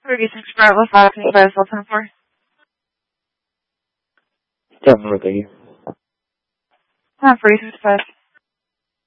36 Bravo 5, can you guys listen for? 10-4, thank you. 10-4, 36 5.